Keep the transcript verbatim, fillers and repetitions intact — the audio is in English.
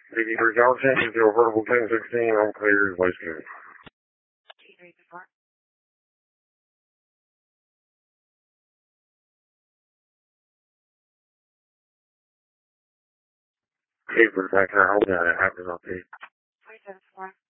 eighty-three Tower change to a vertical ten sixteen, all clear, is vice good. Paper, I can hold that, it happens on tape. three seven four.